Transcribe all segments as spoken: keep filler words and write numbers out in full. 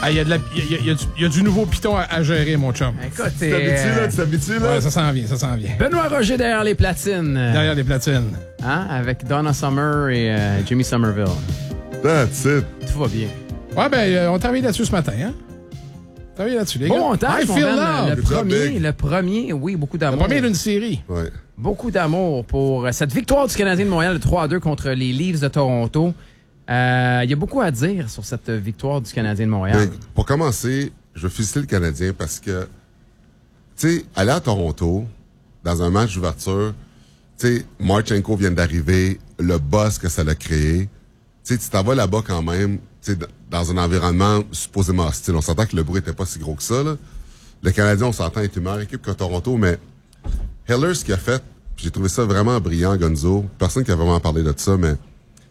Ah, il y a, de la, il y a, il y a, du, il y a du nouveau piton à, à gérer, mon chum. Écoute, Tu t'habitues, là? Tu t'habitues, là? Ouais, ça s'en vient, ça s'en vient. Benoît Roger derrière les platines. Derrière les platines. Hein? Avec Donna Summer et euh, Jimmy Somerville. That's it. Tout va bien. Ouais, ben, euh, on travaille là-dessus ce matin, hein? On travaille là-dessus, les Bon gars. montage, I mon feel man. love. Le Good job, premier, Big. le premier, oui, beaucoup Le d'amour. premier d'une série. Ouais. Beaucoup d'amour pour cette victoire du Canadien de Montréal de trois à deux contre les Leafs de Toronto. Euh, il y a beaucoup à dire sur cette victoire du Canadien de Montréal. Mais pour commencer, je veux féliciter le Canadien parce que, tu sais, aller à Toronto, dans un match d'ouverture, tu sais, Marchenko vient d'arriver, le buzz que ça l'a créé. Tu sais, tu t'en vas là-bas quand même, tu sais, dans un environnement supposément hostile. On s'entend que le bruit était pas si gros que ça, là. Le Canadien, on s'entend, est une meilleure équipe que Toronto, mais Heller, ce qu'il a fait, j'ai trouvé ça vraiment brillant, Gonzo. Personne qui a vraiment parlé de ça, mais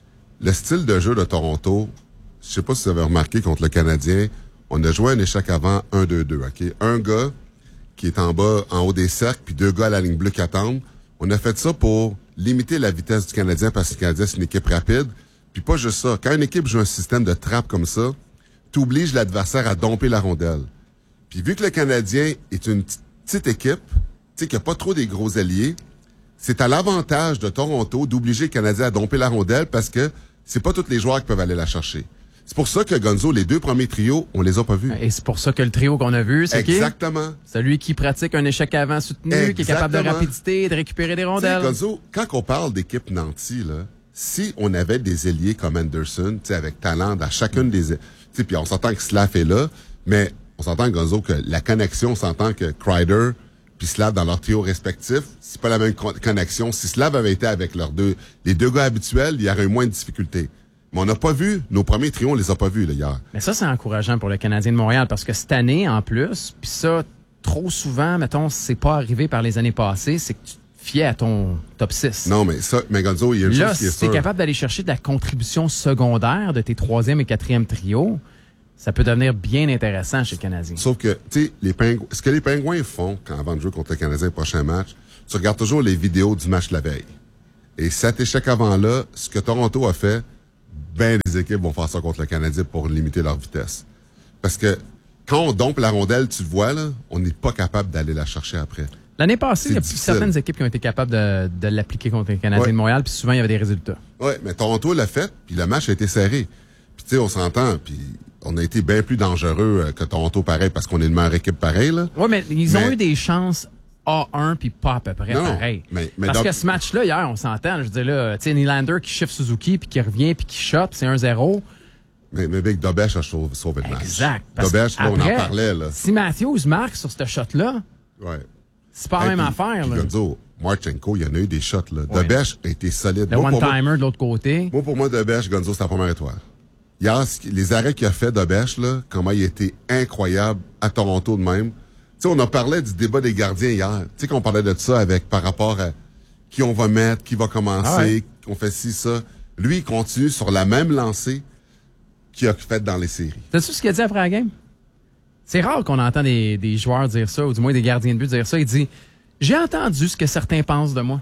le style de jeu de Toronto, je sais pas si vous avez remarqué contre le Canadien, on a joué un échec avant un deux deux, OK? Un gars qui est en bas, en haut des cercles, puis deux gars à la ligne bleue qui attendent. On a fait ça pour limiter la vitesse du Canadien parce que le Canadien, c'est une équipe rapide. Puis pas juste ça. Quand une équipe joue un système de trappe comme ça, t'obliges l'adversaire à domper la rondelle. Puis vu que le Canadien est une t- petite équipe, tu sais, qu'il n'y a pas trop des gros alliés, c'est à l'avantage de Toronto d'obliger le Canadien à domper la rondelle parce que c'est pas tous les joueurs qui peuvent aller la chercher. C'est pour ça que Gonzo, les deux premiers trios, on les a pas vus. Et c'est pour ça que le trio qu'on a vu, c'est qui? Exactement. Celui qui pratique un échec avant soutenu, Exactement. qui est capable de rapidité, de récupérer des Tu sais, rondelles. Gonzo, quand on parle d'équipe nantie, là, si on avait des ailiers comme Anderson, tu sais, avec talent dans chacune des, tu sais, puis on s'entend que Slav est là, mais on s'entend, Gonzo, que la connexion, on s'entend que Kreider puis Slav dans leur trio respectif, c'est pas la même con- connexion. Si Slav avait été avec leurs deux, les deux gars habituels, il y aurait eu moins de difficultés. Mais on n'a pas vu, nos premiers trios, on les a pas vus, là, hier. Mais ça, c'est encourageant pour le Canadien de Montréal parce que cette année, en plus, puis ça, trop souvent, mettons, c'est pas arrivé par les années passées, c'est que tu te fiais à ton top six. Non, mais ça, mais Gonzo, il y a une Là, chose qui est si t'es sûre. capable d'aller chercher de la contribution secondaire de tes troisième et quatrième trios, ça peut devenir bien intéressant chez le Canadien. Sauf que, tu sais, les pingouins, ce que les Pingouins font quand avant de jouer contre le Canadien le prochain match, tu regardes toujours les vidéos du match la veille. Et cet échec avant-là, ce que Toronto a fait, ben des équipes vont faire ça contre le Canadien pour limiter leur vitesse. Parce que quand on dompe la rondelle, tu le vois, là, on n'est pas capable d'aller la chercher après. L'année passée, il y a difficile. certaines équipes qui ont été capables de, de l'appliquer contre le Canadien Ouais. de Montréal, puis souvent, il y avait des résultats. Ouais, mais Toronto l'a fait, puis le match a été serré. Puis tu sais, on s'entend, puis on a été bien plus dangereux euh, que Toronto pareil, parce qu'on est une meilleure équipe pareil, là. Oui, mais ils ont Mais- eu des chances A un, puis pas à peu près Non, non, pareil. mais- mais Parce donc- que ce match-là, hier, on s'entend, je veux dire, là, tu sais, Nylander qui chiffre Suzuki, puis qui revient, puis qui shot, c'est un zéro. Mais, mais Big Dobesh a sauvé, sauvé le match. Exact. Parce Dobesh, là, on après, en parlait, là. Si Matthews marque sur ce shot-là, Ouais. c'est pas la même Hey, affaire, puis là. Gonzo, Marchenko, il y en a eu des shots, là. Ouais. Dobesh a été solide. Le Moi, pour moi- one-timer de l'autre côté. Moi, pour moi, Dobesh, Gonzo, c'est la première étoile. Hier, ce qui- les arrêts qu'il a fait, Dobesh, là, comment il était incroyable à Toronto de même. Tu sais, on a parlé du débat des gardiens hier. Tu sais qu'on parlait de ça avec, par rapport à qui on va mettre, qui va commencer, Ah ouais. qu'on fait ci, ça. Lui, il continue sur la même lancée qu'il a fait dans les séries. T'as-tu ce qu'il a dit après la game? C'est rare qu'on entend des, des joueurs dire ça, ou du moins des gardiens de but dire ça. Il dit « J'ai entendu ce que certains pensent de moi.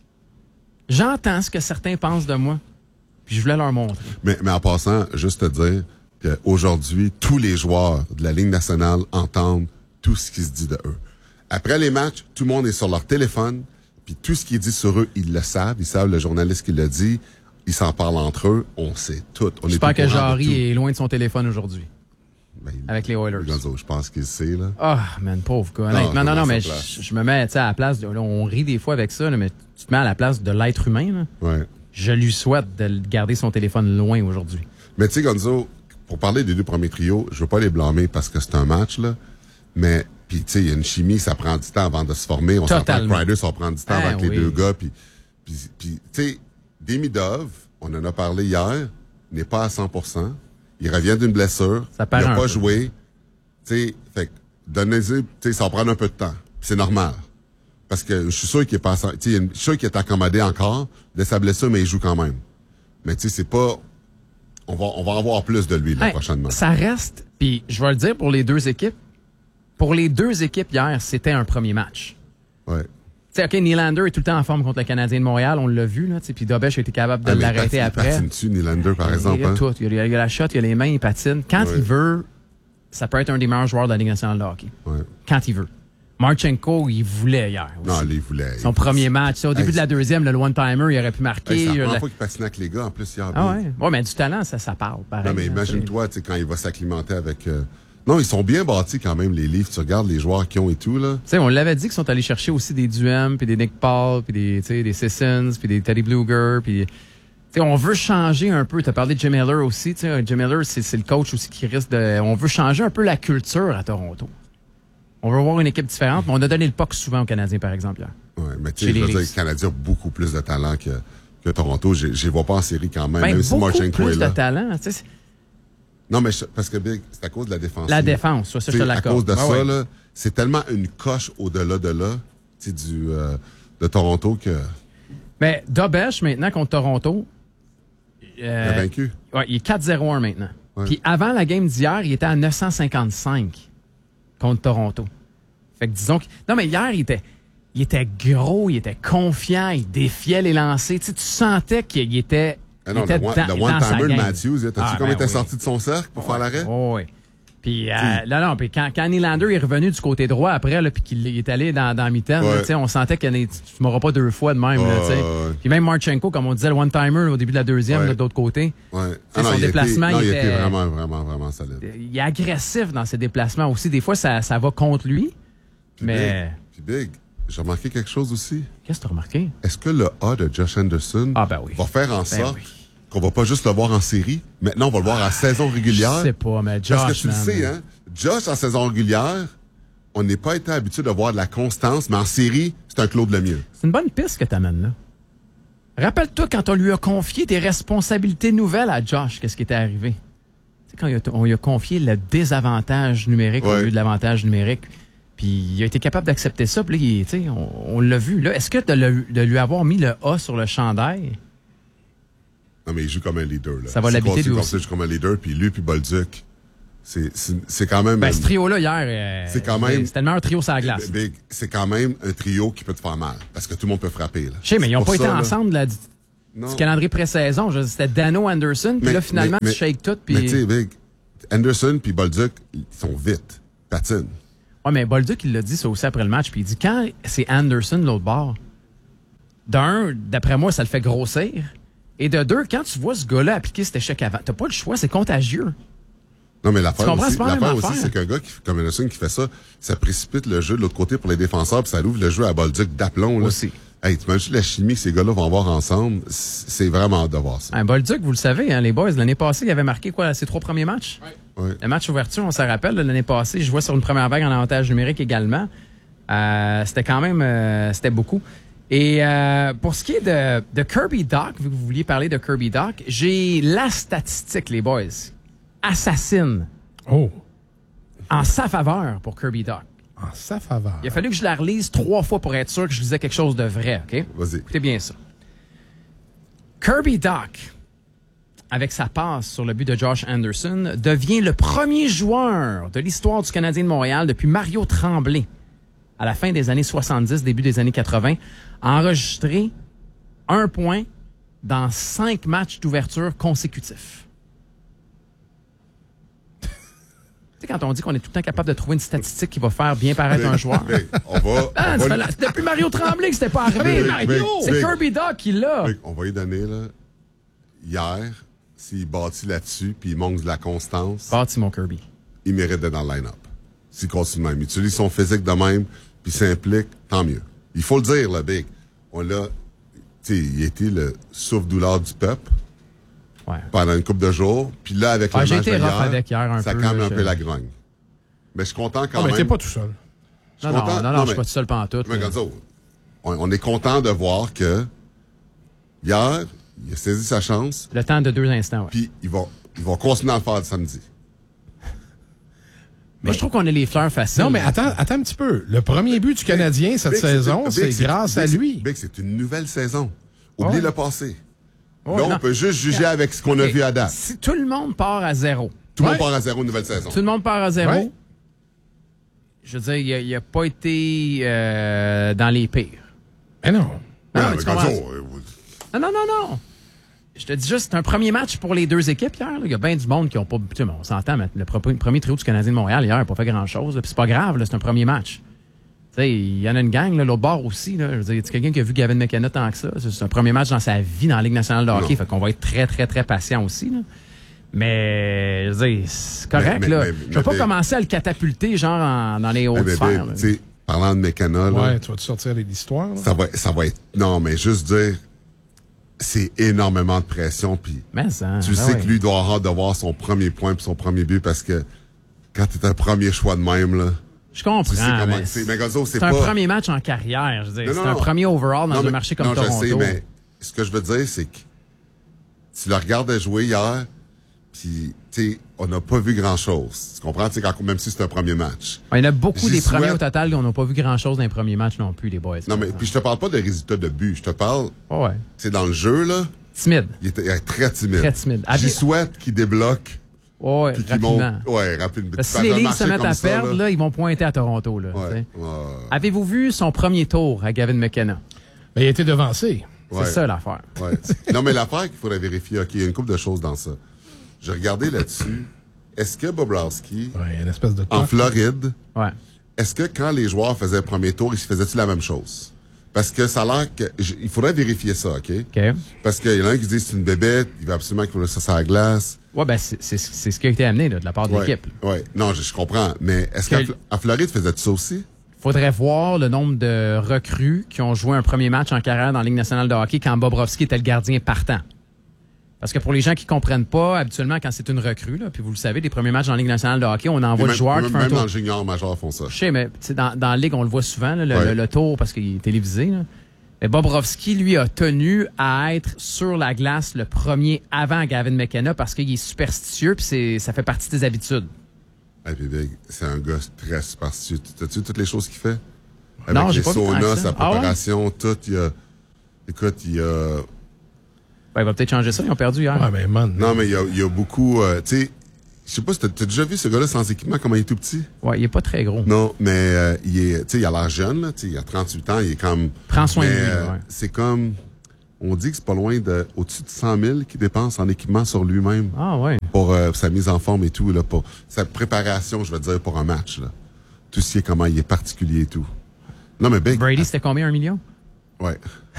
J'entends ce que certains pensent de moi. Puis je voulais leur montrer. » Mais, mais en passant, juste te dire qu'aujourd'hui, tous les joueurs de la Ligue nationale entendent tout ce qui se dit de eux. Après les matchs, tout le monde est sur leur téléphone, puis tout ce qui est dit sur eux, ils le savent. Ils savent le journaliste qui le dit. Ils s'en parlent entre eux. On sait tout. On est J'espère au que courant de Jarry tout. est loin de son téléphone aujourd'hui. Ben, il- avec les Oilers. Gonzo, je pense qu'il sait, là. Ah, man, pauvre gars. Honnêtement, non, Non, non, mais sa place. je, je me mets, tu sais, à la place, de, là, on rit des fois avec ça, là, mais tu te mets à la place de l'être humain, là. Ouais. Je lui souhaite de garder son téléphone loin aujourd'hui. Mais tu sais, Gonzo, pour parler des deux premiers trios, je veux pas les blâmer parce que c'est un match, là. Mais, puis tu sais, il y a une chimie, ça prend du temps avant de se former. On s'entend que Totalement. Ryder, ça va prendre du temps Ah, avec oui. les deux gars. Puis, puis, puis, tu sais, Demidov, on en a parlé hier, n'est pas à cent pour cent. Il revient d'une blessure. Ça perd il n'a un pas peu. joué. Tu sais, fait que, donnez-y, tu sais, ça va prendre un peu de temps. C'est normal. Parce que je suis sûr qu'il est pas, tu sais, je suis sûr qu'il est accommodé encore de sa blessure, mais il joue quand même. Mais tu sais, c'est pas, on va, on va en voir plus de lui, là, Hey, prochainement. ça reste, puis je vais le dire pour les deux équipes. Pour les deux équipes hier, c'était un premier match. Ouais. Tu sais, OK, Nylander est tout le temps en forme contre le Canadien de Montréal, on l'a vu, là, tu sais, puis Dobesch a été capable de Ah, mais l'arrêter il après. patine dessus, Nylander, par Il exemple. y a Hein? tout. Il y a, il y a la shot, il y a les mains, il patine. Quand Ouais. il veut ça peut être un des meilleurs joueurs de la Ligue nationale de hockey. Ouais. Quand il veut. Marchenko, il voulait hier. Aussi. Non, lui, il voulait. Son il... premier match. Au début hey, de la deuxième, le one-timer, il aurait pu marquer. Hey, c'est la la première fois qu'il patinait avec les gars, en plus, hier. Ah ouais? Ouais, mais du talent, ça, ça parle. Pareil, non, mais hein, imagine-toi, tu sais, quand il va s'acclimater avec... Euh... Non, ils sont bien bâtis quand même, les livres. Tu regardes les joueurs qu'ils ont et tout, là. Tu sais, on l'avait dit qu'ils sont allés chercher aussi des Duhem, puis des Nick Paul, puis des, tu sais, des Sissons, puis des Teddy Bluger, puis... Tu sais, on veut changer un peu. Tu as parlé de Jim Miller aussi. Tu sais, Jim Miller, c'est, c'est le coach aussi qui risque de... On veut changer un peu la culture à Toronto. On veut voir une équipe différente, mais on a donné le puck souvent aux Canadiens, par exemple, hier. Oui, mais tu sais, je veux dire, les Canadiens ont beaucoup plus de talent que, que Toronto. Je ne les vois pas en série quand même, Ben, même si Marchenko est là. plus de talent, tu sais. Non, mais je, parce que Big, c'est à cause de la défense. La défense, ça, ça je te l'accorde. À cause de ah, ça, ouais. là, c'est tellement une coche au-delà de là, tu sais, du, euh, de Toronto que... Mais Dobesh, maintenant, contre Toronto... Euh, il a vaincu. Ouais, il est quatre zéro un maintenant. Ouais. Puis avant la game d'hier, il était à neuf cent cinquante-cinq contre Toronto. Fait que disons que... Non, mais hier, il était, il était gros, il était confiant, il défiait les lancers. Tu sais, tu sentais qu'il était... Ah non, il était le, dans, le one-timer de game. Matthews, t'as-tu ah, comme ben était oui. sorti de son cercle pour ouais, faire l'arrêt? Oui, oui. Puis, euh, là, non, puis quand, quand Nylander est revenu du côté droit après, là, puis qu'il est allé dans, dans la mitaine, ouais. là, tu sais, on sentait qu'il ne m'auras pas deux fois de même. Là, tu sais. ouais. Puis même Marchenko, comme on disait, le one-timer au début de la deuxième, ouais. là, de l'autre côté. Ouais. Ah non, son il déplacement, était, non, il, il était, était vraiment, vraiment, vraiment solide. Il est agressif dans ses déplacements aussi. Des fois, ça, ça va contre lui. Puis mais. Big, puis Big, j'ai remarqué quelque chose aussi. Qu'est-ce que tu as remarqué? Est-ce que le A de Josh Anderson ah, ben oui. va faire en ben sorte oui. qu'on va pas juste le voir en série? Maintenant, on va le voir en saison régulière. Je sais pas, mais Josh. Parce que tu man, le sais, hein? Josh, en saison régulière, on n'est pas été habitué de voir de la constance, mais en série, c'est un Claude Lemieux. C'est une bonne piste que tu amènes là. Rappelle-toi quand on lui a confié des responsabilités nouvelles à Josh, qu'est-ce qui était arrivé? Tu sais, quand il a, on lui a confié le désavantage numérique ouais. au lieu de l'avantage numérique, puis il a été capable d'accepter ça, puis là, il, tu sais, on, on l'a vu. Là, est-ce que de, le, de lui avoir mis le A sur le chandail? Non, mais il joue comme un leader. Là. Ça va l'habiter lui aussi. Il joue comme un leader, puis lui, puis Bolduc. C'est, c'est, c'est quand même... Ben, ce trio-là, hier, euh, c'est quand même, c'était le meilleur trio sur la glace. Big, c'est quand même un trio qui peut te faire mal, parce que tout le monde peut frapper. Là. Je sais, mais ils n'ont pas ça, été là, ensemble là, du, du calendrier pré-saison. Je, c'était Dano Anderson, puis là, finalement, mais, tu shakes tout. Pis... Mais tu sais, Big, Anderson puis Bolduc, ils sont vite, patinent. Ouais, mais Bolduc, il l'a dit ça aussi après le match, puis il dit, quand c'est Anderson de l'autre bord, d'un, d'après moi, ça le fait grossir, et de deux, quand tu vois ce gars-là appliquer cet échec avant, t'as pas le choix, c'est contagieux. Non, mais l'affaire aussi, c'est l'affaire aussi c'est qu'un gars qui, comme Anderson qui fait ça, ça précipite le jeu de l'autre côté pour les défenseurs, puis ça ouvre le jeu à Bolduc d'aplomb. Là. Aussi. Hey, tu imagines la chimie que ces gars-là vont avoir ensemble, c'est vraiment hâte de voir ça. Un Bolduc, vous le savez, hein, les boys, l'année passée, il avait marqué quoi, ses trois premiers matchs? Ouais. Ouais. Le match ouverture, on s'en rappelle, l'année passée, je vois sur une première vague en avantage numérique également. Euh, c'était quand même, euh, c'était beaucoup. Et euh, pour ce qui est de, de Kirby Dach, vu que vous vouliez parler de Kirby Dach, j'ai la statistique, les boys, assassine. Oh. En sa faveur pour Kirby Dach. En sa faveur. Il a fallu que je la relise trois fois pour être sûr que je lisais quelque chose de vrai, OK? Vas-y. Écoutez bien ça. Kirby Dach, avec sa passe sur le but de Josh Anderson, devient le premier joueur de l'histoire du Canadien de Montréal depuis Mario Tremblay, à la fin des années soixante-dix, début des années quatre-vingts, à enregistrer un point dans cinq matchs d'ouverture consécutifs. Tu sais, quand on dit qu'on est tout le temps capable de trouver une statistique qui va faire bien paraître un joueur. Mais, on va, Ah, on c'est va la- c'est depuis Mario Tremblay que c'était pas arrivé. Mais, Mario! mais, C'est mais- Kirby Dach qui l'a. mais, on va lui donner, là, hier, s'il bâtit là-dessus, puis il manque de la constance, Bâti mon Kirby. il mérite d'être dans le line-up. S'il continue de même. Il utilise son physique de même, puis s'implique, tant mieux. Il faut le dire, là, Big. On l'a, tu sais, il était le souffle-douleur du peuple. Ouais. Pendant une couple de jours. Puis là, avec Ah, le j'ai match été de rough hier, avec hier un ça peu, calme là, un je- peu la grogne. Mais je suis content quand Ah, mais même. t'es pas tout seul. Je suis Non, non, content- non, non, je suis mais- pas tout seul pantoute. mais là. regarde ça, on, on est content de voir que hier, il a saisi sa chance, Le temps de deux instants, ouais. puis il va, il va continuer à le faire le samedi. Mais je trouve qu'on a les fleurs faciles. Non, mais attends, attends un petit peu. Le premier but du Canadien cette Big, saison, Big, c'est c'est- grâce à Big, lui. Big, c'est une nouvelle saison. Oublie Ouais. le passé. Ouais, là, on non. peut juste juger avec ce qu'on a Ok, vu à date. Si tout le monde part à zéro, Tout le Ouais. monde part à zéro une nouvelle saison. tout le monde part à zéro, Ouais. je veux dire, il n'a pas été euh, dans les pires. Mais non. Non, Ah, mais mais tu comme comprends? ça, euh, vous- Non, non, non, non. je te dis juste, c'est un premier match pour les deux équipes hier. Là. Il y a bien du monde qui n'ont pas... Tu sais, on s'entend, mais le pro- premier trio du Canadien de Montréal hier n'a pas fait grand-chose. Puis c'est pas grave, là, c'est un premier match. Tu sais, il y en a une gang, là, l'autre bord aussi. Là. Je veux dire, y a quelqu'un qui a vu Gavin McKenna tant que ça? C'est un premier match dans sa vie dans la Ligue nationale de hockey. Non. Fait qu'on va être très, très, très patient aussi. Là. Mais, je veux dire, c'est correct. Mais, mais, là. Mais, je vais pas mais, commencer à le catapulter, genre, en, dans les hautes mais, sphères. Tu sais, parlant de McKenna, là, ouais, tu vas-tu sortir l'histoire? Ça va, ça va être... Non, mais juste dire... C'est énormément de pression. Puis ça, tu ben sais oui. que lui doit avoir hâte de voir son premier point puis son premier but parce que quand tu es un premier choix de même, là. Je comprends. Tu sais comment mais c'est. Mais Gonzo, c'est, c'est pas... un premier match en carrière. Je veux dire. Non, non, c'est un premier overall dans non, un mais, marché comme non, Toronto. Non, je sais, mais ce que je veux dire, c'est que tu le regardes jouer hier, puis tu sais, on n'a pas vu grand-chose. Tu comprends? Quand, même si c'est un premier match. Il y en a beaucoup J'y des souhaite... premiers au total, on n'a pas vu grand-chose dans les premiers matchs non plus, les boys. Non, mais puis je te parle pas de résultats de but. Je te parle. Oh ouais. C'est dans le jeu, là. Timide. Il est, il est très timide. Très timide. J'y Abi... souhaite qu'il débloque. Oh ouais, rapidement. Monte... Ouais, rapidement. Parce que si les lignes se mettent à ça, perdre, là, ils vont pointer à Toronto, là. Ouais, ouais. Avez-vous vu son premier tour à Gavin McKenna? Ben, il a été devancé. Ouais. C'est ça, l'affaire. Ouais. Non, mais l'affaire qu'il faudrait vérifier, OK, il y a une couple de choses dans ça. J'ai regardé là-dessus. Est-ce que Bobrovsky, ouais, une espèce de en Floride, ouais. est-ce que quand les joueurs faisaient le premier tour, ils se faisaient-tu la même chose? Parce que ça a l'air que... Il faudrait vérifier ça, OK? OK. Parce qu'il y en a un qui dit que c'est une bébête, il veut absolument qu'il faut ça sur la glace. Ouais, ben c'est, c'est, c'est ce qui a été amené là, de la part de ouais, l'équipe. Oui, non, je, je comprends. Mais est-ce qu'à que... Floride, faisait-tu ça aussi? Faudrait voir le nombre de recrues qui ont joué un premier match en carrière dans la Ligue nationale de hockey quand Bobrovsky était le gardien partant. Parce que pour les gens qui comprennent pas, habituellement, quand c'est une recrue, là, puis vous le savez, les premiers matchs dans la Ligue nationale de hockey, on envoie même, le joueur même, qui fait un même tour. dans le junior major font ça. Je sais, mais dans, dans la Ligue, on le voit souvent, là, le, ouais. le, le tour, parce qu'il est télévisé. Là. Mais Bobrovsky, lui, a tenu à être sur la glace le premier avant Gavin McKenna parce qu'il est superstitieux, puis c'est, ça fait partie des habitudes. Hey, Big, c'est un gars très superstitieux. T'as-tu toutes les choses qu'il fait? Avec non, j'ai les pas saunas, sa préparation, ah ouais? tout, il y a... Écoute, il y a... Ben, il va peut-être changer ça, ils ont perdu hier. Ouais, ben, man, non, mais il y a, il y a beaucoup... Euh, tu sais, je sais pas si t'as, t'as déjà vu ce gars-là sans équipement, comment il est tout petit? Ouais, il est pas très gros. Non, mais euh, il est, tu sais, il a l'air jeune, là, tu sais, il a trente-huit ans, il est comme... Prends soin mais, de lui, euh, ouais. C'est comme... On dit que c'est pas loin de... Au-dessus de cent mille qu'il dépense en équipement sur lui-même. Ah, ouais. Pour euh, sa mise en forme et tout, là, pour sa préparation, je veux dire, pour un match, là. Tout ce qui est comment il est particulier et tout. Non, mais Big... Brady, c'était combien, un million? Ouais.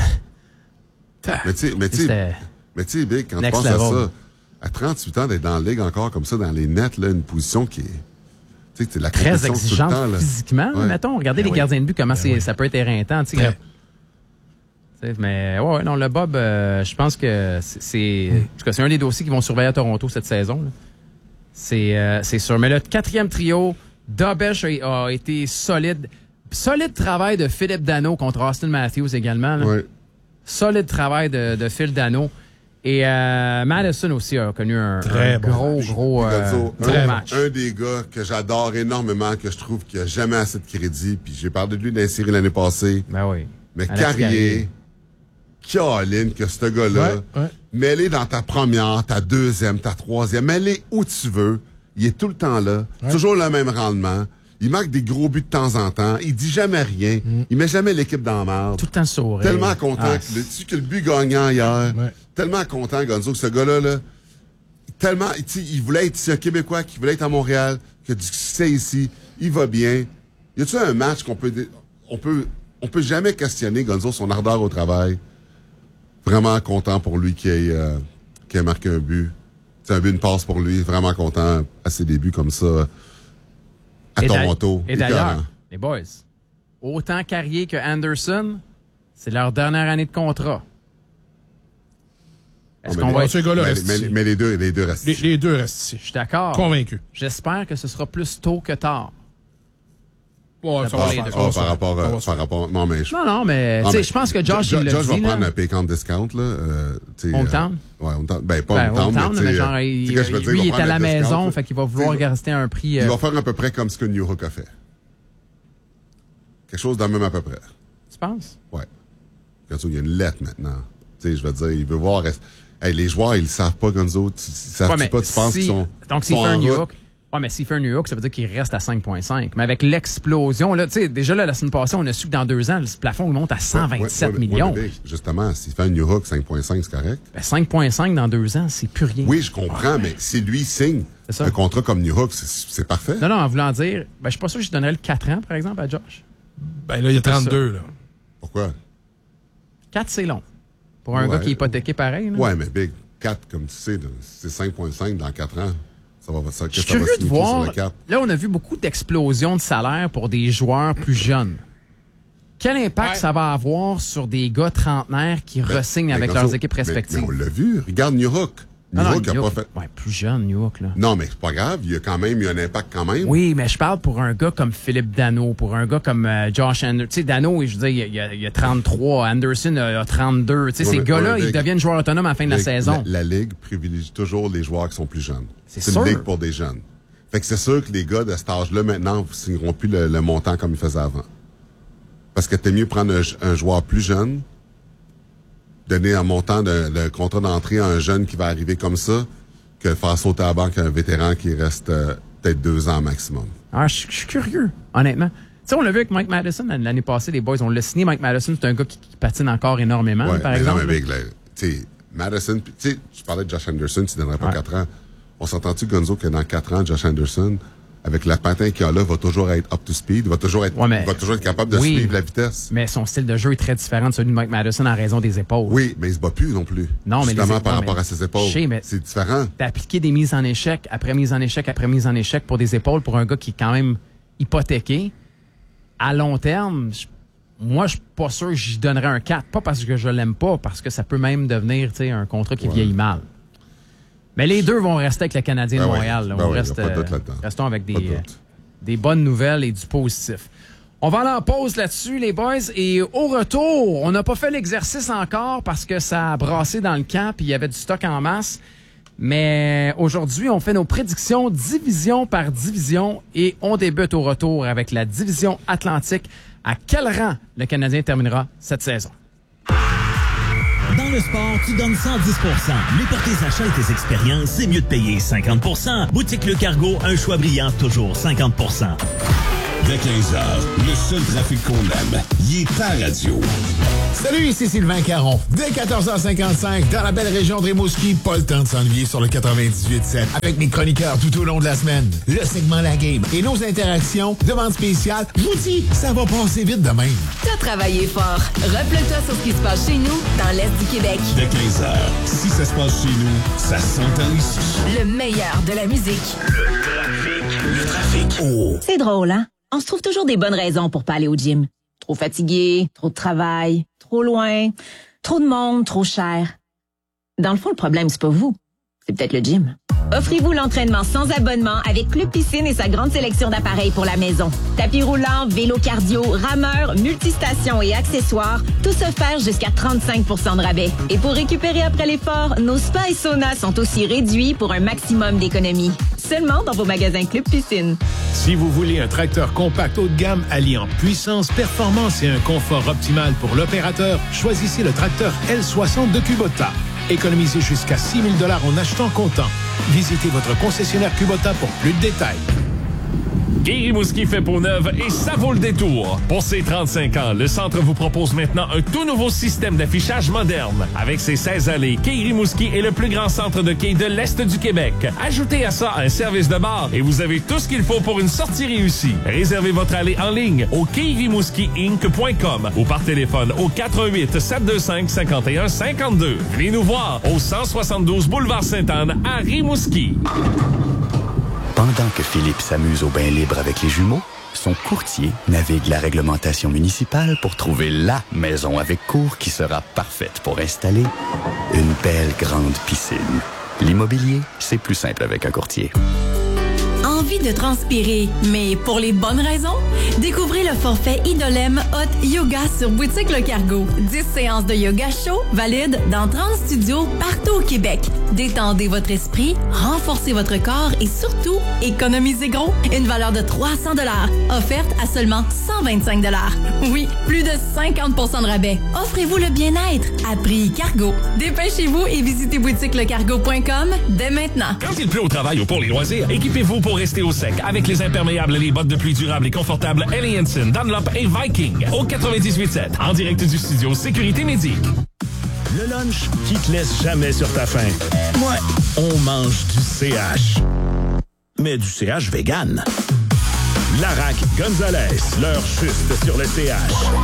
mais tu sais, mais tu sais... Mais tu sais, Big, quand tu penses à ça, à trente-huit ans, d'être dans la ligue encore comme ça, dans les nets, là, une position qui est... Tu sais, la très exigeante tout le temps, physiquement. Ouais. Mettons, regardez ben les oui. gardiens de but, comment ben c'est, oui. ça peut être éreintant. Tu sais, mais ouais, non, le Bob, euh, je pense que c'est... c'est mm. En tout cas, c'est un des dossiers qui vont surveiller à Toronto cette saison. Là. C'est, euh, c'est sûr. Mais le quatrième trio, Dobesh a, a été solide. Solide travail de Philippe Danault contre Austin Matthews également. Là. Ouais. Solide travail de, de Phil Danault. Et euh, Madison aussi a connu un, très un bon gros, match. gros euh, un, match. Un des gars que j'adore énormément, que je trouve qu'il a jamais assez de crédit, puis j'ai parlé de lui dans la série l'année passée. Ben oui. Mais Carrier, Caroline, que ce gars-là, ouais, ouais. mets-les dans ta première, ta deuxième, ta troisième, mets-les où tu veux. Il est tout le temps là. Ouais. Toujours le même rendement. Il marque des gros buts de temps en temps. Il dit jamais rien. Mm. Il met jamais l'équipe dans la merde. Tout le temps sourire. Tellement content ah, que, le, que le but gagnant hier. Ouais. Tellement content, Gonzo, que ce gars-là, là, tellement, il voulait être ici, un Québécois qui voulait être à Montréal, qui a du succès ici. Il va bien. Y a-tu un match qu'on peut, on peut, on peut jamais questionner, Gonzo, son ardeur au travail. Vraiment content pour lui qu'il ait, euh, qu'il ait marqué un but. C'est un but, une passe pour lui. Vraiment content à ses débuts comme ça. À et Toronto. Et d'ailleurs, les boys, autant Carrier que Anderson, c'est leur dernière année de contrat. Est-ce oh, qu'on va être... mais, mais, mais les deux, les deux restent les, ici. Les deux restent ici. Je suis d'accord. Convaincu. J'espère que ce sera plus tôt que tard. Ouais, ça ah, va ah, par, rapport, euh, par rapport, non mais je, non non mais tu sais, je pense que Josh jo, il l'a Josh dit, va là. prendre un pay count discount là. Euh, Hometown. Euh, ouais, hometown. Ben pas ben, hometown, hometown, mais, mais genre, il, lui dire, il est à la maison, discount, fait qu'il va vouloir rester un prix. Il euh... va faire à peu près comme ce que New Hook a fait. Quelque chose de même à peu près. Tu penses? Ouais. Gonzo, il y a une lettre maintenant. Tu sais, je veux dire, il veut voir. Hey, les joueurs, ils le savent pas, Gonzo. Ils savent ouais, pas. Tu penses si, qu'ils sont. Donc s'il fait un New Hook. Ouais, mais s'il fait un New Hook, ça veut dire qu'il reste à cinq virgule cinq. Mais avec l'explosion, là, tu sais, déjà là, la semaine passée, on a su que dans deux ans, le plafond il monte à cent vingt-sept ouais, ouais, millions. Ouais, mais justement, s'il fait un New Hook cinq virgule cinq, c'est correct? Ben, cinq virgule cinq dans deux ans, c'est plus rien. Oui, je comprends, ouais. mais si lui signe un contrat comme New Hook, c'est, c'est parfait. Non, non, en voulant dire, ben, je suis pas sûr que je donnerais le quatre ans, par exemple, à Josh. Ben là, il y a trente-deux, là. Pourquoi? quatre, c'est long. Pour un ouais. gars qui est hypothéqué pareil. Là. Ouais, mais Big, quatre, comme tu sais, c'est cinq virgule cinq dans quatre ans. Ça va, ça, je suis ça curieux de voir. Là, on a vu beaucoup d'explosions de salaire pour des joueurs plus jeunes. Quel impact ouais. ça va avoir sur des gars trentenaires qui ben, re-signent ben, avec leurs équipes respectives? Mais, mais on l'a vu. Regarde New Hook. New non, Hook non, a New pas Hook, fait... Ouais, plus jeune, New Hook, là. Non, mais c'est pas grave. Il y a quand même eu un impact quand même. Oui, mais je parle pour un gars comme Philippe Danault, pour un gars comme euh, Josh Anderson. Tu sais, Danault, je veux dire, il y a, il y a trente-trois. Anderson a, a trente-deux. Tu sais, ouais, ces mais, gars-là, ouais, ils deviennent joueurs autonomes à la fin de la, la saison. La, la Ligue privilégie toujours les joueurs qui sont plus jeunes. C'est, c'est sûr. une Ligue pour des jeunes. Fait que c'est sûr que les gars de cet âge-là, maintenant, ne signeront plus le, le montant comme ils faisaient avant. Parce que t'es mieux prendre un, un joueur plus jeune, donner un montant de, de contrat d'entrée à un jeune qui va arriver comme ça, que faire sauter à la banque un vétéran qui reste euh, peut-être deux ans maximum. Ah, je suis curieux, honnêtement. Tu sais, on l'a vu avec Mike Madison l'année passée, les boys. On l'a signé, Mike Madison. C'est un gars qui, qui patine encore énormément, ouais, par mais exemple. Non, mais big, là, tu sais, Madison, tu sais, je parlais de Josh Anderson, tu ne donnerais pas ouais. quatre ans. On s'entend-tu, Gonzo, que dans quatre ans, Josh Anderson, avec la patin qu'il a là, va toujours être up to speed, va toujours être, ouais, mais, va toujours être capable de oui, suivre la vitesse. Mais son style de jeu est très différent de celui de Mike Madison en raison des épaules. Oui, mais il se bat plus non plus. Non, mais justement les, par non, rapport mais, à ses épaules. Sais, mais c'est différent. D'appliquer des mises en échec après mise en échec après mise en échec pour des épaules pour un gars qui est quand même hypothéqué, à long terme, je, moi, je suis pas sûr que j'y donnerais un quatre. Pas parce que je l'aime pas, parce que ça peut même devenir un contrat qui ouais. vieillit mal. Mais les deux vont rester avec le Canadien ben de Montréal. Oui, Là. Ben On oui, reste, pas de euh, restons avec des, euh, des bonnes nouvelles et du positif. On va aller en pause là-dessus, les boys. Et au retour, on n'a pas fait l'exercice encore parce que ça a brassé dans le camp et il y avait du stock en masse. Mais aujourd'hui, on fait nos prédictions division par division et on débute au retour avec la division Atlantique. À quel rang le Canadien terminera cette saison? Dans le sport, tu donnes cent dix pour cent. Mais pour tes achats et tes expériences, c'est mieux de payer cinquante pour cent. Boutique Le Cargo, un choix brillant, toujours cinquante pour cent. Dès quinze heures, le seul trafic qu'on aime, il est à radio. Salut, ici Sylvain Caron. Dès quatorze heures cinquante-cinq, dans la belle région de Rimouski, pas le temps de s'ennuyer sur le quatre-vingt-dix-huit sept. Avec mes chroniqueurs tout au long de la semaine, le segment La Game et nos interactions, demandes spéciales, je vous dis, ça va passer vite de même. T'as travaillé fort. Replonge-toi sur ce qui se passe chez nous, dans l'Est du Québec. Dès quinze heures, si ça se passe chez nous, ça s'entend ici. Le meilleur de la musique. Le trafic. Le trafic. Oh. C'est drôle, hein? On se trouve toujours des bonnes raisons pour pas aller au gym. Trop fatigué, trop de travail, trop loin, trop de monde, trop cher. Dans le fond, le problème, c'est pas vous. C'est peut-être le gym. Offrez-vous l'entraînement sans abonnement avec Club Piscine et sa grande sélection d'appareils pour la maison. Tapis roulant, vélo cardio, rameur, multistations et accessoires, tout offert jusqu'à trente-cinq pour cent de rabais. Et pour récupérer après l'effort, nos spas et saunas sont aussi réduits pour un maximum d'économie. Seulement dans vos magasins Club Piscine. Si vous voulez un tracteur compact haut de gamme alliant puissance, performance et un confort optimal pour l'opérateur, choisissez le tracteur L soixante de Kubota. Économisez jusqu'à six mille dollars en achetant comptant. Visitez votre concessionnaire Kubota pour plus de détails. Quai Rimouski fait peau neuve et ça vaut le détour. Pour ses trente-cinq ans, le centre vous propose maintenant un tout nouveau système d'affichage moderne. Avec ses seize allées, Quai Rimouski est le plus grand centre de quai de l'Est du Québec. Ajoutez à ça un service de bar et vous avez tout ce qu'il faut pour une sortie réussie. Réservez votre allée en ligne au quai rimouski inc point com ou par téléphone au quatre un huit, sept deux cinq, cinq un cinq deux. Venez nous voir au cent soixante-douze boulevard Sainte-Anne à Rimouski. Pendant que Philippe s'amuse au bain libre avec les jumeaux, son courtier navigue la réglementation municipale pour trouver la maison avec cour qui sera parfaite pour installer une belle grande piscine. L'immobilier, c'est plus simple avec un courtier. Envie de transpirer, mais pour les bonnes raisons? Découvrez le forfait Idolem Hot Yoga sur Boutique Le Cargo. dix séances de yoga chaud valides dans trente studios partout au Québec. Détendez votre esprit, renforcez votre corps et surtout, économisez gros. Une valeur de trois cents dollars, offerte à seulement cent vingt-cinq dollars. Oui, plus de cinquante pour cent de rabais. Offrez-vous le bien-être à prix Cargo. Dépêchez-vous et visitez boutique le cargo point com dès maintenant. Quand il pleut au travail ou pour les loisirs, équipez-vous pour rester rester au sec avec les imperméables et les bottes de pluie durables et confortables Helly Hansen, Dunlop et Viking. Au quatre-vingt-dix-huit sept, en direct du studio Sécurité Médic. Le lunch qui te laisse jamais sur ta faim. Ouais, on mange du C H. Mais du C H vegan. Larac Gonzalez, leur juste sur le C H.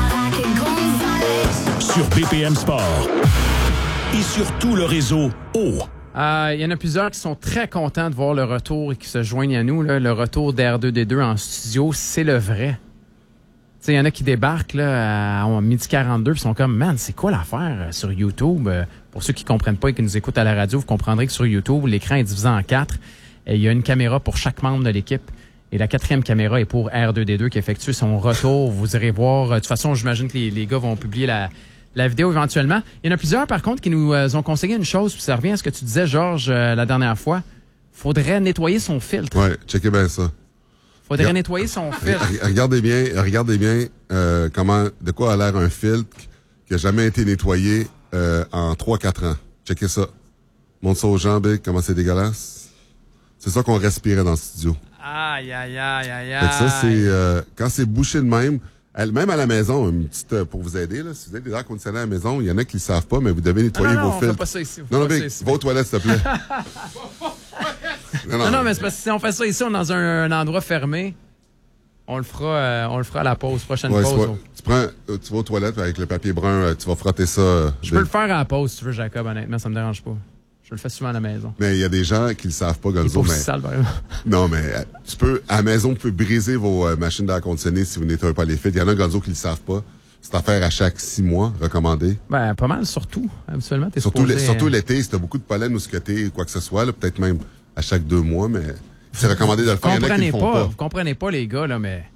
Sur B P M Sport. Et sur tout le réseau O. Il euh, y en a plusieurs qui sont très contents de voir le retour et qui se joignent à nous. Là. Le retour d'R deux D deux en studio, c'est le vrai. Il y en a qui débarquent là, à midi quarante-deux et sont comme « Man, c'est quoi l'affaire euh, sur YouTube? Euh, » Pour ceux qui ne comprennent pas et qui nous écoutent à la radio, vous comprendrez que sur YouTube, l'écran est divisé en quatre. Il y a une caméra pour chaque membre de l'équipe. Et la quatrième caméra est pour R deux D deux qui effectue son retour. Vous irez voir. De toute façon, j'imagine que les, les gars vont publier la, la vidéo éventuellement. Il y en a plusieurs, par contre, qui nous euh, ont conseillé une chose. Puis ça revient à ce que tu disais, Georges, euh, la dernière fois. Faudrait nettoyer son filtre. Ouais, checkez bien ça. Faudrait Regarde, nettoyer son filtre. Regardez bien, regardez bien euh, comment, de quoi a l'air un filtre qui a jamais été nettoyé euh, en trois quatre ans. Checkez ça. Montre ça aux gens, Big, comment c'est dégueulasse. C'est ça qu'on respirait dans le studio. Aïe, aïe, aïe, aïe, aïe. Fait que ça, c'est euh, quand c'est bouché de même, elle, même à la maison, une petite euh, pour vous aider, là, si vous avez des airs conditionnés à la maison, il y en a qui ne savent pas, mais vous devez nettoyer non, non, vos on filtres. fait pas ça ici, non, non, pas Big, ça ici. va aux toilettes, s'il te plaît. non, non, non, mais c'est parce que si on fait ça ici, on est dans un, un endroit fermé. On le fera, euh, on le fera à la pause, prochaine ouais, pause. Soit, tu prends, euh, tu vas aux toilettes avec le papier brun, euh, tu vas frotter ça. Euh, je peux le faire à la pause si tu veux, Jacob, honnêtement, ça me dérange pas. Je le fais souvent à la maison. Mais il y a des gens qui le savent pas, Gonzo. Il est pas mais... sale, par exemple. Non, mais euh, tu peux, à la maison, vous pouvez briser vos euh, machines d'air conditionné si vous nettoyez pas les filtres. Il y en a, Gonzo, qui le savent pas. C'est à faire à chaque six mois, recommandé. Ben, pas mal, surtout. Habituellement, t'es surtout, supposé... le, surtout l'été, si t'as beaucoup de pollen ou ce que t'es, quoi que ce soit, là, peut-être même à chaque deux mois, mais c'est recommandé de le faire. Il y en a qui le font pas, pas. Vous comprenez pas, les gars, là, mais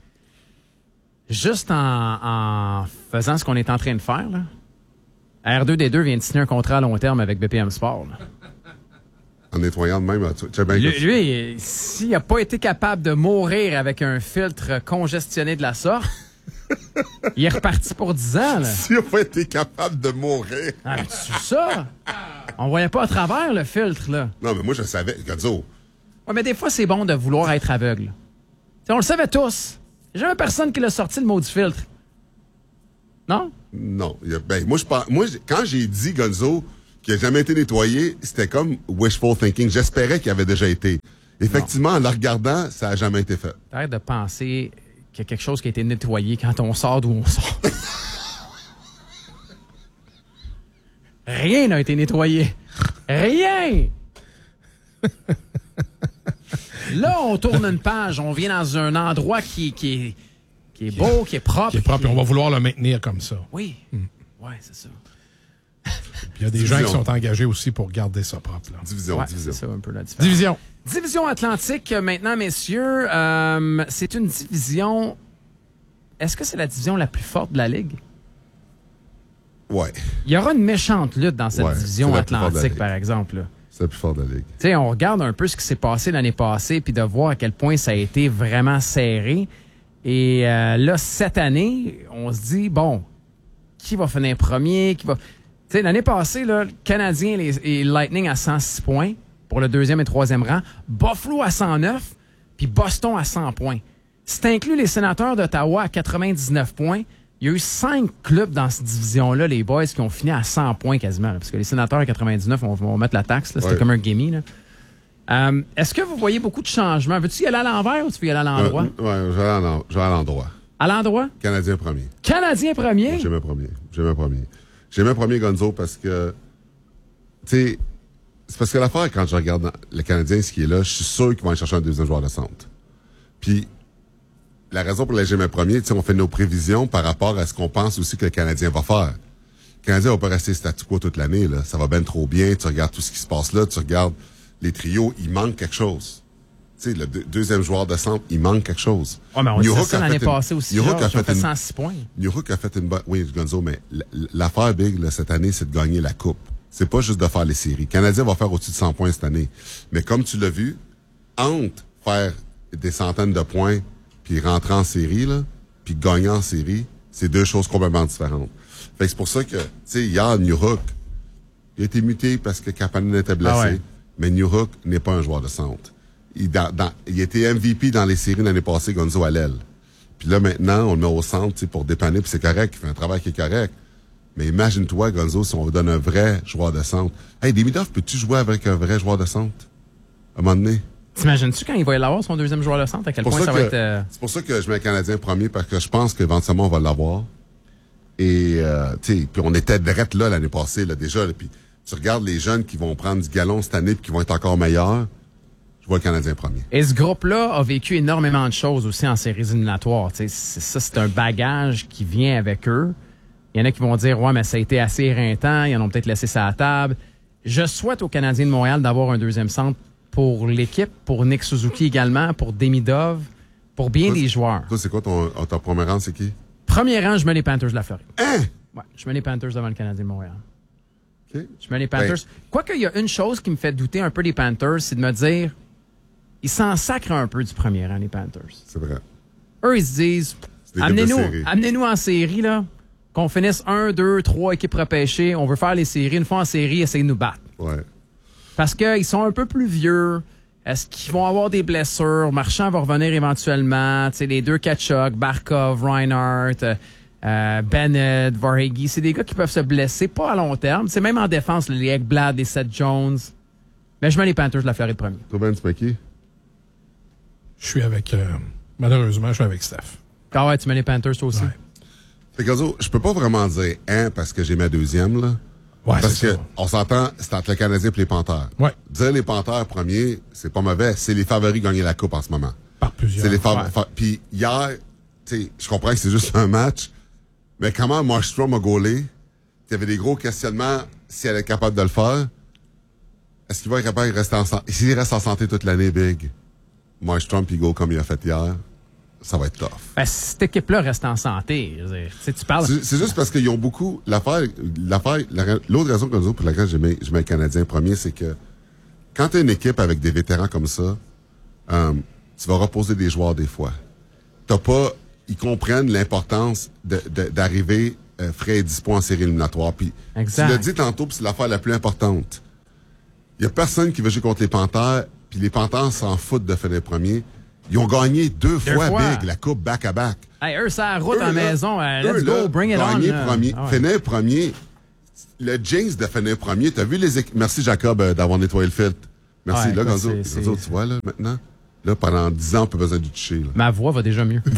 juste en, en faisant ce qu'on est en train de faire, là, R deux D deux vient de signer un contrat à long terme avec B P M Sport. Là. En nettoyant de même, tu sais bien lui, que... lui, s'il n'a pas été capable de mourir avec un filtre congestionné de la sorte, il est reparti pour dix ans. S'il n'a pas été capable de mourir. Ah, mais tu sais ça? On voyait pas à travers le filtre, là. Non, mais moi, je savais. Gonzo. Ouais, mais des fois, c'est bon de vouloir être aveugle. T'sais, on le savait tous. Il n'y a jamais personne qui l'a sorti le mot du filtre. Non? Non. Il y a, ben, moi, je pense, moi, quand j'ai dit, Gonzo, qu'il n'a jamais été nettoyé, c'était comme wishful thinking. J'espérais qu'il avait déjà été. Effectivement, non. En le regardant, ça n'a jamais été fait. Arrête de penser qu'il y a quelque chose qui a été nettoyé quand on sort d'où on sort. Rien n'a été nettoyé. Rien! Là, on tourne une page. On vient dans un endroit qui, qui, est, qui est beau, qui est propre. Qui est propre, qui... et on va vouloir le maintenir comme ça. Oui. Hmm. Oui, c'est ça. Il y a des division. gens qui sont engagés aussi pour garder ça propre. Là. Division, ouais, division. C'est ça un peu la différence. Division. Division Atlantique, maintenant, messieurs. Euh, c'est une division... Est-ce que c'est la division la plus forte de la Ligue? Ouais. Il y aura une méchante lutte dans cette ouais, division Atlantique, par exemple. Là. C'est la plus forte de la Ligue. Tu sais, on regarde un peu ce qui s'est passé l'année passée puis de voir à quel point ça a été vraiment serré. Et euh, là, cette année, on se dit, bon, qui va finir premier? Qui va... Tu sais, l'année passée, là, le Canadien et Lightning à cent six points pour le deuxième et troisième rang. Buffalo à cent neuf, puis Boston à cent points. C'est inclus les Sénateurs d'Ottawa à quatre-vingt-dix-neuf points. Il y a eu cinq clubs dans cette division-là, les boys, qui ont fini à cent points quasiment. Là, parce que les Sénateurs à quatre-vingt-dix-neuf, on va mettre la taxe. Là, c'était ouais. comme un gimme. Là. Euh, est-ce que vous voyez beaucoup de changements? Veux-tu y aller à l'envers ou tu veux y aller à l'endroit? Oui, ouais, je vais à l'endroit. À l'endroit? Canadien premier. Canadien premier? J'ai mes premiers. J'ai mes premiers. J'ai mes premiers, Gonzo, parce que, tu sais, c'est parce que l'affaire, quand je regarde le Canadien, ce qui est là, je suis sûr qu'ils vont aller chercher un deuxième joueur de centre. Puis, la raison pour laquelle j'ai mes premiers, tu sais, on fait nos prévisions par rapport à ce qu'on pense aussi que le Canadien va faire. Le Canadien va pas rester statu quo toute l'année, là. Ça va bien trop bien. Tu regardes tout ce qui se passe là, tu regardes les trios, il manque quelque chose. Tu sais, le deux, deuxième joueur de centre, il manque quelque chose. Ouais, mais on disait ça l'année passée aussi. New York a fait, fait une, cent six points. New York a fait une bonne... Oui, Gonzo, mais l'affaire big, là, cette année, c'est de gagner la coupe. C'est pas juste de faire les séries. Le Canadien va faire au-dessus de cent points cette année. Mais comme tu l'as vu, entre faire des centaines de points puis rentrer en série, là, puis gagner en série, c'est deux choses complètement différentes. Fait que c'est pour ça que, tu sais, hier, New York, il a été muté parce que Kapanen était blessé, ah ouais. mais New York n'est pas un joueur de centre. il, dans, dans, il était M V P dans les séries l'année passée, Gonzo à l'aile. Puis là, maintenant, on le met au centre, tu sais, pour dépanner, puis c'est correct, il fait un travail qui est correct. Mais imagine-toi, Gonzo, si on lui donne un vrai joueur de centre. Hey, Demidov, peux-tu jouer avec un vrai joueur de centre? À un moment donné? T'imagines-tu quand il va y avoir son deuxième joueur de centre, à quel point ça, ça va que, être... Euh... C'est pour ça que je mets le Canadien premier, parce que je pense qu'éventuellement, on va l'avoir. Et, euh, tu sais, puis on était drette là l'année passée, là, déjà. Là, puis tu regardes les jeunes qui vont prendre du galon cette année puis qui vont être encore meilleurs. Je vois le Canadien premier. Et ce groupe-là a vécu énormément de choses aussi en séries éliminatoires. C'est, ça, c'est un bagage qui vient avec eux. Il y en a qui vont dire, ouais, mais ça a été assez éreintant. Ils en ont peut-être laissé ça à la table. Je souhaite aux Canadiens de Montréal d'avoir un deuxième centre pour l'équipe, pour Nick Suzuki également, pour Demidov, pour bien toi, des joueurs. Toi, c'est quoi ton, ton premier rang, c'est qui? Premier rang, je mets les Panthers de la Floride. Hein? Ouais, je mets les Panthers devant le Canadien de Montréal. Okay. Je mets les Panthers. Ben. Quoique, il y a une chose qui me fait douter un peu des Panthers, c'est de me dire, ils s'en sacrent un peu du premier rang, les Panthers. C'est vrai. Eux, ils se disent, amenez-nous, amenez-nous en série, là, qu'on finisse un, deux, trois équipes repêchées, on veut faire les séries, une fois en série, essayez de nous battre. Ouais. Parce qu'ils sont un peu plus vieux. Est-ce qu'ils vont avoir des blessures? Marchand va revenir éventuellement. Tu sais, les deux Tkachuk, Barkov, Reinhardt, euh, Bennett, Varhegi, c'est des gars qui peuvent se blesser, pas à long terme. C'est même en défense, les Ekblad, les Seth Jones. Mais je mets les Panthers de la Floride premier. Toi, Ben, tu mets qui? Je suis avec... Euh, malheureusement, je suis avec Steph. Ah ouais, tu mets les Panthers toi aussi? Ouais. Fait que, je peux pas vraiment dire « hein » parce que j'ai ma deuxième, là. Ouais, parce c'est que ça. on s'entend, c'est entre le Canadien et les Panthers. Ouais. Dire les Panthers premiers, c'est pas mauvais. C'est les favoris gagner la Coupe en ce moment. Par plusieurs. C'est les favoris. Ouais. Fa- Puis hier, tu sais, je comprends que c'est juste un match, mais comment Markstrom a gaulé? Il y avait des gros questionnements si elle est capable de le faire. Est-ce qu'il va être capable de rester en santé? S'il reste en santé toute l'année, Big, Markstrom puis go comme il a fait hier, ça va être tough. Ben, cette équipe-là reste en santé. Je veux dire, tu sais, tu parles... C'est, c'est juste parce qu'ils ont beaucoup... L'affaire, l'affaire, la, l'autre raison que nous autres, pour laquelle je mets, je mets le Canadien premier, c'est que quand tu as une équipe avec des vétérans comme ça, euh, tu vas reposer des joueurs des fois. T'as pas... Ils comprennent l'importance de, de, d'arriver euh, frais et dispo en série éliminatoire. Puis tu l'as dit tantôt, puis c'est l'affaire la plus importante. Il y a personne qui veut jouer contre les Panthers, puis les Panthers s'en foutent de finir premier. Ils ont gagné deux, deux fois, fois Big, la coupe back-à-back. Hey, eux, ça route eux, en là, maison. Uh, let's eux, go, là, bring it gagner on. Premier, Ah ouais. Finir premier. Le jinx de finir premier. T'as vu les équipes... Merci, Jacob, euh, d'avoir nettoyé le filtre. Merci. Ouais, là, écoute, Gonzo, c'est, Gonzo, c'est... tu vois, là, maintenant, là, pendant dix ans, on peut besoin du toucher. Là. Ma voix va déjà mieux.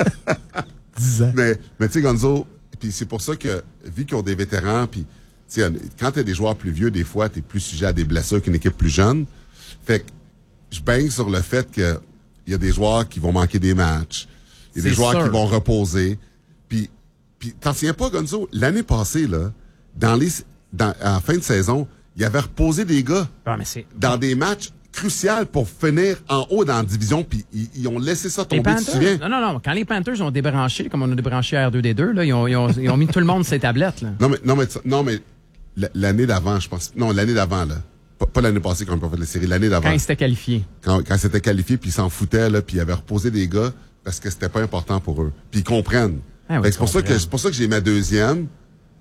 dix ans. Mais, mais tu sais, Gonzo, puis c'est pour ça que, vu qu'ils ont des vétérans, puis tu sais, quand t'as des joueurs plus vieux, des fois, t'es plus sujet à des blessures qu'une équipe plus jeune. Fait que je baigne sur le fait que il y a des joueurs qui vont manquer des matchs. Il y a C'est des joueurs sûr. qui vont reposer. Puis, puis t'en souviens pas, Gonzo? L'année passée, là, dans les, dans, en fin de saison, il avait reposé des gars Ah, mais c'est... dans des matchs cruciaux pour finir en haut dans la division, puis ils, ils ont laissé ça Les tomber, tu te souviens? Panthers, non, non, non. Quand les Panthers ont débranché, comme on a débranché R deux D deux, là, ils, ont, ils, ont, ils ont mis tout le monde sur ces tablettes. Là. Non, mais, non, mais, non, mais l'année d'avant, je pense. Non, l'année d'avant, là. Pas, pas l'année passée quand on a fait les séries, l'année d'avant. Quand ils s'étaient qualifiés. Quand, quand c'était qualifié, puis ils s'en foutaient, là, puis ils avaient reposé des gars parce que c'était pas important pour eux. Puis ils comprennent. Ah oui, Fait que c'est pour ça comprennent. que c'est pour ça que j'ai ma deuxième.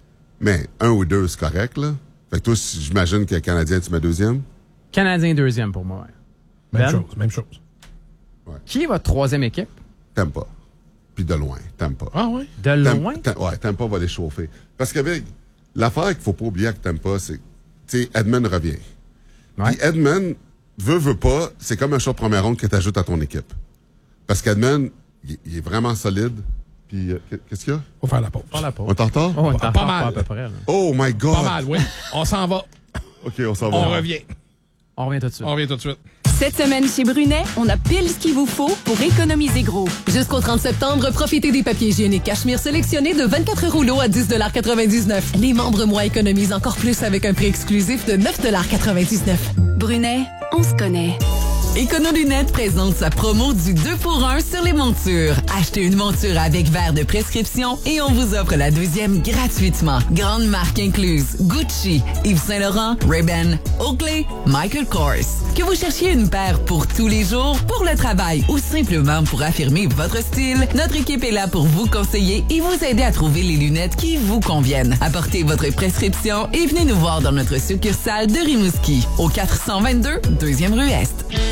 Mais un ou deux, c'est correct, là. Fait que toi, si- j'imagine que le Canadien, tu mets deuxième. Canadien deuxième pour moi. Ouais. Même Ben? chose, même chose. Qui est votre troisième équipe? T'aimes pas. Puis de loin, t'aimes pas. Ah oui? De T'aimes- loin? t'a- ouais, t'aimes pas va les chauffer. Parce qu'avec l'affaire qu'il faut pas oublier que t'aimes pas, c'est, tu sais, Edmund revient. Ouais. Puis Edmund, veut, veut pas, c'est comme un choix de première ronde que t'ajoutes à ton équipe. Parce qu'Edmund, il, il est vraiment solide. Puis, euh, qu'est-ce qu'il y a? Faut faire la pause. Pas la pause. On est en retard? Oh, on est Pas- en pas retard, mal. à peu près. Là. Oh my God! Pas mal, oui. On s'en va. OK, on s'en va. On revient. On revient tout de suite. On revient tout de suite. Cette semaine chez Brunet, on a pile ce qu'il vous faut pour économiser gros. Jusqu'au trente septembre, profitez des papiers hygiéniques Cachemire sélectionnés de vingt-quatre rouleaux à dix dollars quatre-vingt-dix-neuf. Les membres mois économisent encore plus avec un prix exclusif de neuf dollars quatre-vingt-dix-neuf. Brunet, on se connaît. Écono-Lunettes présente sa promo du deux pour un sur les montures. Achetez une monture avec verre de prescription et on vous offre la deuxième gratuitement. Grande marque incluse Gucci, Yves Saint Laurent, Ray-Ban, Oakley, Michael Kors. Que vous cherchiez une paire pour tous les jours, pour le travail ou simplement pour affirmer votre style, notre équipe est là pour vous conseiller et vous aider à trouver les lunettes qui vous conviennent. Apportez votre prescription et venez nous voir dans notre succursale de Rimouski, au quatre cent vingt-deux, deuxième rue Est.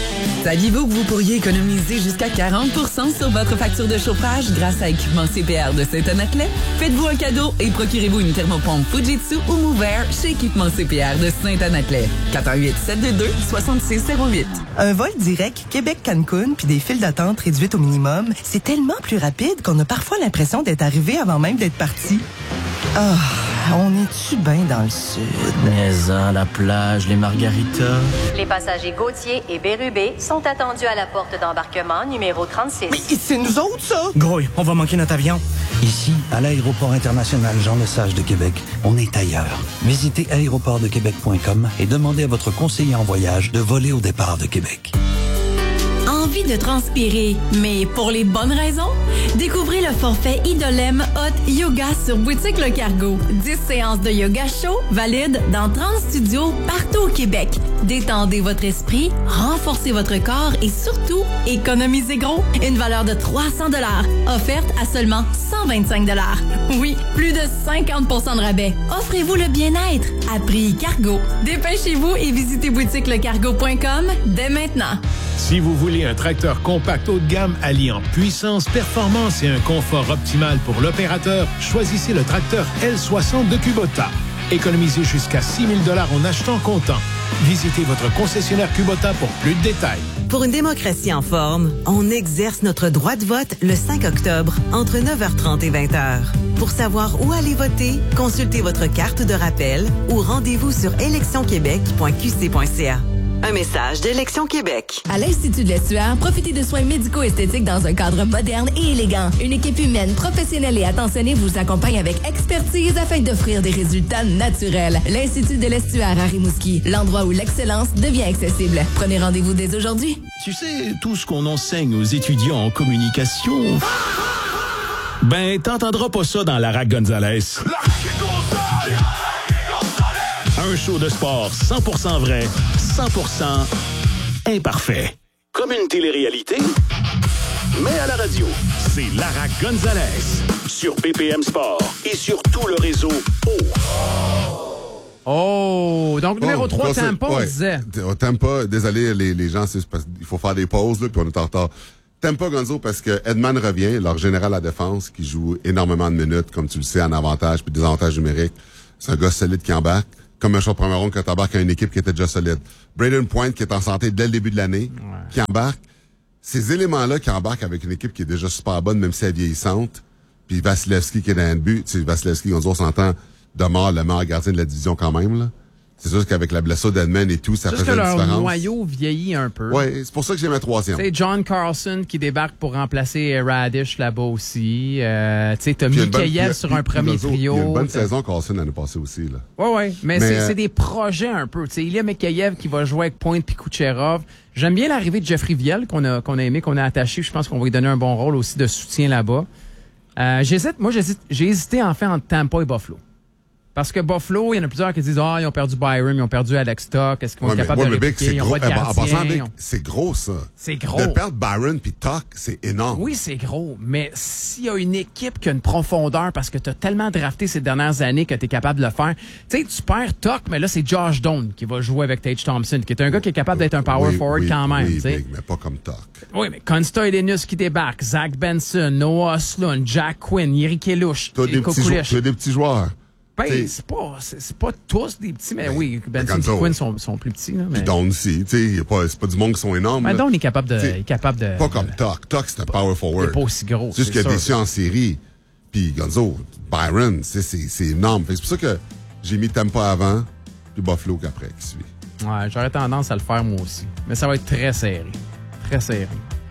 Saviez-vous que vous pourriez économiser jusqu'à quarante pour cent sur votre facture de chauffage grâce à Équipement C P R de Saint-Anaclet? Faites-vous un cadeau et procurez-vous une thermopompe Fujitsu ou Mover chez Équipement C P R de Saint-Anaclet. quatre un huit, sept deux deux, six six zéro huit. Un vol direct Québec-Cancun puis des files d'attente réduites au minimum, c'est tellement plus rapide qu'on a parfois l'impression d'être arrivé avant même d'être parti. Ah, on est-tu bien dans le sud? Mais à la plage, les margaritas. Les passagers Gauthier et Bérubé sont attendus à la porte d'embarquement numéro trente-six. Mais c'est nous autres, ça? Grouille, on va manquer notre avion. Ici, à l'aéroport international Jean-Lesage de Québec, on est ailleurs. Visitez aéroport de québec point com et demandez à votre conseiller en voyage de voler au départ de Québec. Envie de transpirer, mais pour les bonnes raisons? Découvrez le forfait Idolem Hot Yoga sur Boutique Le Cargo. dix séances de yoga chaud valides dans trente studios partout au Québec. Détendez votre esprit, renforcez votre corps et surtout, économisez gros. Une valeur de trois cents dollars, offerte à seulement cent vingt-cinq dollars. Oui, plus de cinquante pour cent de rabais. Offrez-vous le bien-être à prix Cargo. Dépêchez-vous et visitez boutique le cargo point com dès maintenant. Si vous voulez un tracteur compact haut de gamme alliant puissance, performance et un confort optimal pour l'opérateur, choisissez le tracteur L soixante de Kubota. Économisez jusqu'à six mille dollars en achetant comptant. Visitez votre concessionnaire Kubota pour plus de détails. Pour une démocratie en forme, on exerce notre droit de vote le cinq octobre entre neuf heures trente et vingt heures. Pour savoir où aller voter, consultez votre carte de rappel ou rendez-vous sur élection québec point q c point c a. Un message d'Élection Québec. À l'Institut de l'Estuaire, profitez de soins médico-esthétiques dans un cadre moderne et élégant. Une équipe humaine, professionnelle et attentionnée vous accompagne avec expertise afin d'offrir des résultats naturels. L'Institut de l'Estuaire à Rimouski, l'endroit où l'excellence devient accessible. Prenez rendez-vous dès aujourd'hui. Tu sais, tout ce qu'on enseigne aux étudiants en communication... Ben, t'entendras pas ça dans Lara Gonzalez. Un show de sport cent pour cent vrai, cent pour cent imparfait. Comme une télé-réalité, mais à la radio. C'est Lara Gonzalez sur B P M Sport et sur tout le réseau O. Oh, donc numéro oh, trois, Tampa, ouais. on disait. Tampa, désolé les, les gens, c'est parce qu'il faut faire des pauses, là, puis on est en retard. Tampa, Gonzo, parce que Edman revient, leur général à défense, qui joue énormément de minutes, comme tu le sais, en avantage puis désavantage numérique. C'est un gars solide qui embarque. Comme un choix de première ronde quand t'embarques à une équipe qui était déjà solide. Braden Point, qui est en santé dès le début de l'année, ouais. qui embarque. Ces éléments-là qui embarquent avec une équipe qui est déjà super bonne, même si elle est vieillissante. Puis Vasilevski qui est dans le but. Tu sais, Vasilevski, on s'entend, demeure le meilleur gardien de la division quand même, là. C'est sûr qu'avec la blessure d'Edman et tout, ça Juste faisait que une leur différence. noyau vieillit un peu. Oui, c'est pour ça que j'ai ma troisième. C'est John Carlson qui débarque pour remplacer Radish là-bas aussi. Euh, tu sais, t'as Mikheyev sur un premier trio. Il y a une bonne saison Carlson l'année passée aussi, là. Oui, oui, mais, mais c'est, euh... c'est des projets un peu. Tu sais, il y a Mikheyev qui va jouer avec Point puis Kucherov. J'aime bien l'arrivée de Jeffrey Viel qu'on a, qu'on a aimé, qu'on a attaché. Je pense qu'on va lui donner un bon rôle aussi de soutien là-bas. Euh, j'hésite, moi, j'hésite, j'ai hésité en fait entre Tampa et Buffalo. Parce que Buffalo, il y en a plusieurs qui disent « Ah, oh, ils ont perdu Byron, ils ont perdu Alex Tuck, est-ce qu'ils vont ouais, être capables ouais, de mais répliquer? Ils ont gros. pas de gardien. En passant, Big, c'est gros, ça. C'est gros. De perdre Byron puis Tuck, c'est énorme. Oui, c'est gros. Mais s'il y a une équipe qui a une profondeur parce que tu as tellement drafté ces dernières années que tu es capable de le faire, tu sais, tu perds Tuck, mais là, c'est Josh Doan qui va jouer avec Tage Thompson, qui est un gars qui est capable d'être un power oui, forward oui, quand même. Oui, Big, mais pas comme Tuck. Oui, mais Konsta-Elenus qui débarque, Zach Benson, Noah Sloan, Jack Quinn, Yeri Kelouche, Tu as des, des petits joueurs. Ben, c'est pas, c'est, c'est pas tous des petits, mais ben, oui, Benson et Quinn sont, sont plus petits. Là, mais... Puis Don aussi, tu sais, c'est pas du monde qui sont énormes. Ben, là. Don est capable de, est capable de. Pas comme Tuck. Tuck, c'est un power forward. Il est pas aussi gros. C'est juste qu'il a déçu en série. Puis Gonzo, Byron, c'est, c'est, c'est énorme. Fait que c'est pour ça que j'ai mis Tampa avant, puis Buffalo qu'après, qui suit. Ouais, j'aurais tendance à le faire moi aussi. Mais ça va être très serré. Très serré.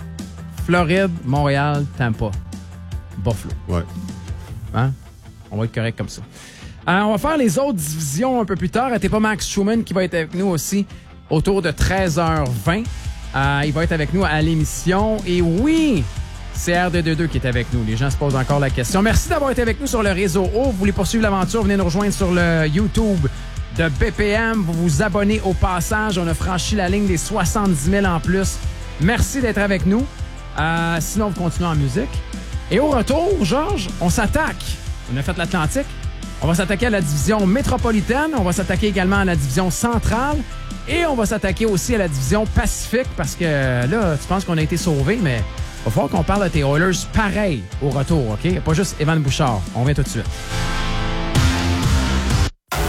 Floride, Montréal, Tampa. Buffalo. Ouais. Hein? On va être correct comme ça. Euh, on va faire les autres divisions un peu plus tard. T'es pas Max Schumann qui va être avec nous aussi autour de treize heures vingt. Euh, il va être avec nous à l'émission. Et oui, c'est R D deux qui est avec nous. Les gens se posent encore la question. Merci d'avoir été avec nous sur le réseau O. Vous voulez poursuivre l'aventure, venez nous rejoindre sur le YouTube de B P M. Vous vous abonnez au passage. On a franchi la ligne des soixante-dix mille en plus. Merci d'être avec nous. Euh, sinon, vous continuez en musique. Et au retour, Georges, on s'attaque. On a fait l'Atlantique. On va s'attaquer à la division métropolitaine. On va s'attaquer également à la division centrale. Et on va s'attaquer aussi à la division Pacifique parce que là, tu penses qu'on a été sauvés, mais il va falloir qu'on parle de tes Oilers pareil au retour, OK? Pas juste Evan Bouchard. On vient tout de suite.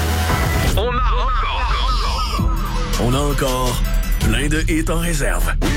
On a encore, on a encore plein de hits en réserve.